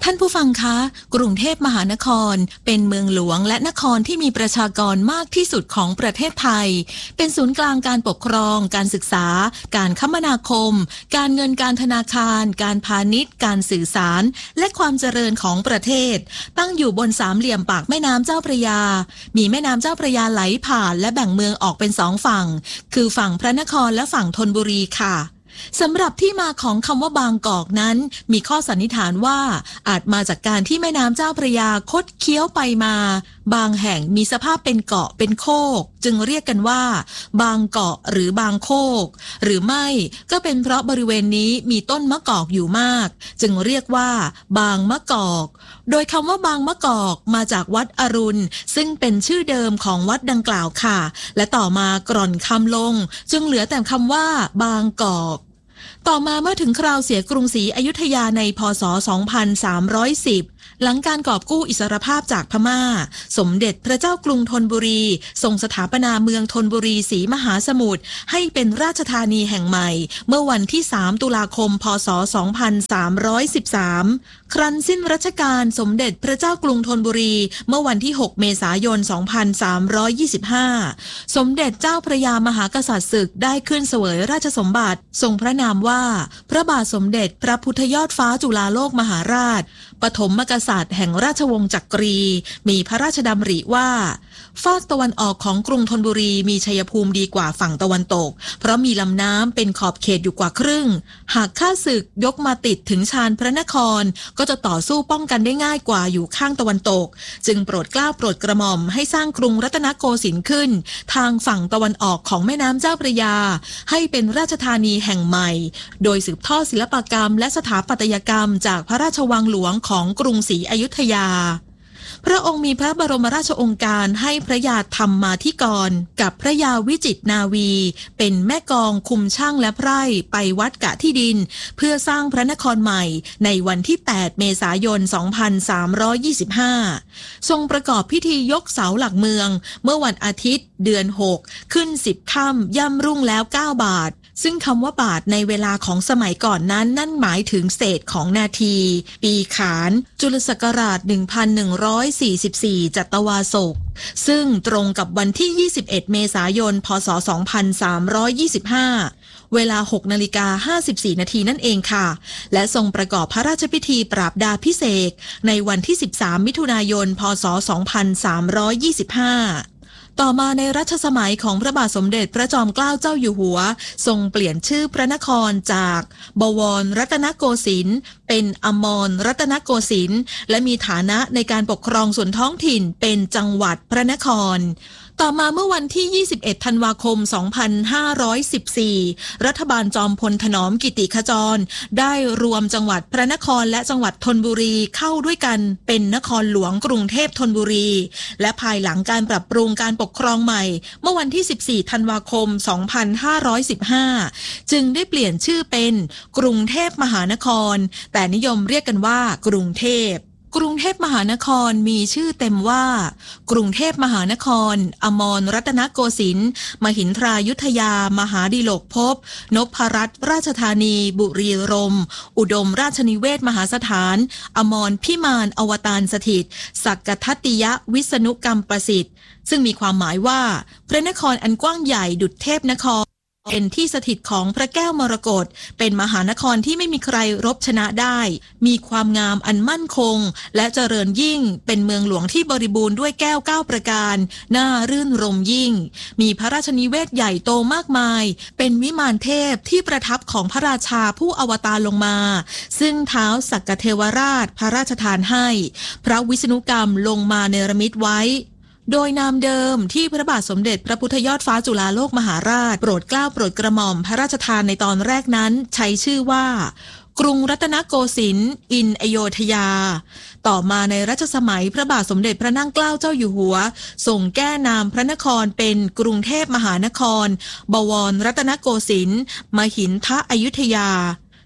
ท่านผู้ฟังคะกรุงเทพมหานครเป็นเมืองหลวงและนครที่มีประชากรมากที่สุดของประเทศไทยเป็นศูนย์กลางการปกครองการศึกษาการคมนาคมการเงินการธนาคารการพาณิชย์การสื่อสารและความเจริญของประเทศตั้งอยู่บนสามเหลี่ยมปากแม่น้ำเจ้าพระยามีแม่น้ำเจ้าพระยาไหลผ่านและแบ่งเมืองออกเป็นสองฝั่งคือฝั่งพระนครและฝั่งธนบุรีค่ะสำหรับที่มาของคำว่าบางกอกนั้นมีข้อสันนิษฐานว่าอาจมาจากการที่แม่น้ำเจ้าพระยาคดเคี้ยวไปมาบางแห่งมีสภาพเป็นเกาะเป็นโคกจึงเรียกกันว่าบางเกาะหรือบางโคกหรือไม่ก็เป็นเพราะบริเวณนี้มีต้นมะกอกอยู่มากจึงเรียกว่าบางมะกอกโดยคำว่าบางมะกอกมาจากวัดอรุณซึ่งเป็นชื่อเดิมของวัดดังกล่าวค่ะและต่อมากร่อนคำลงจึงเหลือแต่คำว่าบางกอกต่อมาเมื่อถึงคราวเสียกรุงศรีอยุธยาในพ.ศ. 2310หลังการกอบกู้อิสรภาพจากพม่าสมเด็จพระเจ้ากรุงธนบุรีทรงสถาปนาเมืองธนบุรีศรีมหาสมุทรให้เป็นราชธานีแห่งใหม่เมื่อวันที่3ตุลาคมพ.ศ. 2313ครั้นสิ้นรัชกาลสมเด็จพระเจ้ากรุงธนบุรีเมื่อวันที่6เมษายน2325สมเด็จเจ้าพระยามหากษัตริย์ศึกได้ขึ้นเสวยราชสมบัติทรงพระนามว่าพระบาทสมเด็จพระพุทธยอดฟ้าจุฬาโลกมหาราชปฐมกษัตริย์แห่งราชวงศ์จักรีมีพระราชดำริว่าฝากตะวันออกของกรุงธนบุรีมีชัยภูมิดีกว่าฝั่งตะวันตกเพราะมีลำน้ำเป็นขอบเขตอยู่กว่าครึ่งหากข้าศึกยกมาติดถึงชานพระนครก็จะต่อสู้ป้องกันได้ง่ายกว่าอยู่ข้างตะวันตกจึงโปรดเกล้าโปรดกระหม่อมให้สร้างกรุงรัตนโกสินทร์ขึ้นทางฝั่งตะวันออกของแม่น้ำเจ้าพระยาให้เป็นราชธานีแห่งใหม่โดยสืบทอดศิลปกรรมและสถาปัตยกรรมจากพระราชวังหลวงของกรุงศรีอยุธยาพระองค์มีพระบรมราชโองการให้พระยาธรรมาธิกรกับพระยาวิจิตรนาวีเป็นแม่กองคุมช่างและไพร่ไปวัดกะที่ดินเพื่อสร้างพระนครใหม่ในวันที่8เมษายน2325ทรงประกอบพิธียกเสาหลักเมืองเมื่อวันอาทิตย์เดือน6ขึ้น10ค่ำย่ำรุ่งแล้ว9 บาทซึ่งคำว่าบาทในเวลาของสมัยก่อนนั้นนั่นหมายถึงเศษของนาทีปีขานจุลศักราช1144จัตวาศกซึ่งตรงกับวันที่21เมษายนพศ2325เวลา 6:54 นาทีนั่นเองค่ะและทรงประกอบพระราชพิธีปราบดาภิเษกในวันที่13มิถุนายนพศ2325ต่อมาในรัชสมัยของพระบาทสมเด็จพระจอมเกล้าเจ้าอยู่หัวทรงเปลี่ยนชื่อพระนครจากบวรรัตนโกสินทร์เป็นอมรรัตนโกสินทร์และมีฐานะในการปกครองส่วนท้องถิ่นเป็นจังหวัดพระนครต่อมาเมื่อวันที่21ธันวาคม2514รัฐบาลจอมพลถนอมกิติขจรได้รวมจังหวัดพระนครและจังหวัดธนบุรีเข้าด้วยกันเป็นนครหลวงกรุงเทพธนบุรีและภายหลังการปรับปรุงการปกครองใหม่เมื่อวันที่14ธันวาคม2515จึงได้เปลี่ยนชื่อเป็นกรุงเทพมหานครแต่นิยมเรียกกันว่ากรุงเทพกรุงเทพมหานครมีชื่อเต็มว่ากรุงเทพมหานครอมรรัตนโกสินทร์มหินทรายุทธยามหาดิโลกภพนพรัตน์ราชธานีบุรีรมย์อุดมราชนิเวศมหาสถานอมรพิมานอวตารสถิตสักกทัตติยวิษณุกรรมประสิทธิ์ซึ่งมีความหมายว่าพระนครอันกว้างใหญ่ดุจเทพนครเป็นที่สถิตของพระแก้วมรกตเป็นมหานครที่ไม่มีใครรบชนะได้มีความงามอันมั่นคงและเจริญยิ่งเป็นเมืองหลวงที่บริบูรณ์ด้วยแก้ว9ประการน่ารื่นรมยิ่งมีพระราชนิเวศใหญ่โตมากมายเป็นวิมานเทพที่ประทับของพระราชาผู้อวตารลงมาซึ่งท้าวสักกเทวราชพระราชทานให้พระวิษณุกรรมลงมาเนรมิตไว้โดยนามเดิมที่พระบาทสมเด็จพระพุทธยอดฟ้าจุฬาโลกมหาราชโปรดเกล้าโปรดกระหม่อมพระราชทานในตอนแรกนั้นใช้ชื่อว่ากรุงรัตนโกสินทร์อินอโยธยาต่อมาในรัชสมัยพระบาทสมเด็จพระนั่งเกล้าเจ้าอยู่หัวทรงแก้นามพระนครเป็นกรุงเทพมหานครบวรรัตนโกสินทร์มหินทะอยุธยา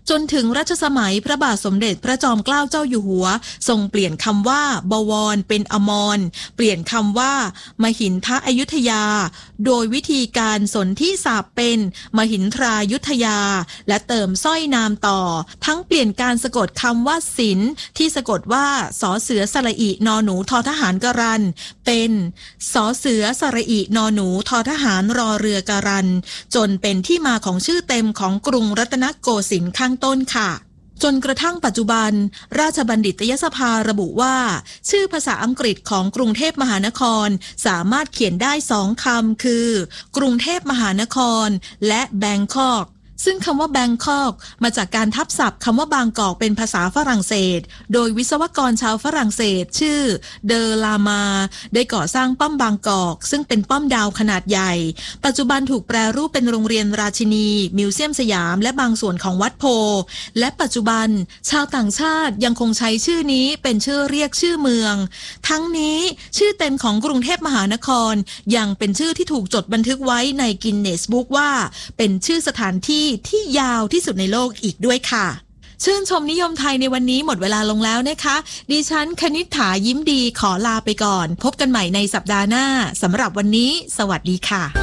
จนถึงรัชสมัยพระบาทสมเด็จพระจอมเกล้าเจ้าอยู่หัวทรงเปลี่ยนคำว่าบวรเป็นอมรเปลี่ยนคำว่ามหินทอยุธยาโดยวิธีการสนธิศัพท์เป็นมหินทรายุธยาและเติมสร้อยนามต่อทั้งเปลี่ยนการสะกดคำว่าศิลป์ที่สะกดว่าสอเสือสระอินอหนูทอทหารกรันเป็นสอเสือสระอินอหนูทอทหารรอเรือกรันจนเป็นที่มาของชื่อเต็มของกรุงรัตนโกสินทร์ข้างต้นค่ะจนกระทั่งปัจจุบันราชบัณฑิตยสภาระบุว่าชื่อภาษาอังกฤษของกรุงเทพมหานครสามารถเขียนได้2 คำคือกรุงเทพมหานครและแบงคอกซึ่งคำว่าแบงคอกมาจากการทับศัพท์คำว่าบางกอกเป็นภาษาฝรั่งเศสโดยวิศวกรชาวฝรั่งเศสชื่อเดอลามาได้ก่อสร้างป้อมบางกอกซึ่งเป็นป้อมดาวขนาดใหญ่ปัจจุบันถูกแปรรูปเป็นโรงเรียนราชินีมิวเซียมสยามและบางส่วนของวัดโพและปัจจุบันชาวต่างชาติยังคงใช้ชื่อนี้เป็นชื่อเรียกชื่อเมืองทั้งนี้ชื่อเต็มของกรุงเทพมหานครยังเป็นชื่อที่ถูกจดบันทึกไว้ในกินเนสบุ๊กว่าเป็นชื่อสถานที่ที่ยาวที่สุดในโลกอีกด้วยค่ะชื่นชมนิยมไทยในวันนี้หมดเวลาลงแล้วนะคะดิฉันคณิษฐายิ้มดีขอลาไปก่อนพบกันใหม่ในสัปดาห์หน้าสำหรับวันนี้สวัสดีค่ะ